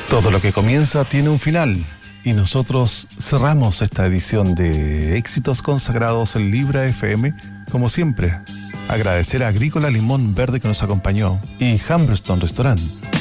Todo lo que comienza tiene un final y nosotros cerramos esta edición de Éxitos Consagrados en Libra FM, como siempre. Agradecer a Agrícola Limón Verde que nos acompañó y Humberstone Restaurant.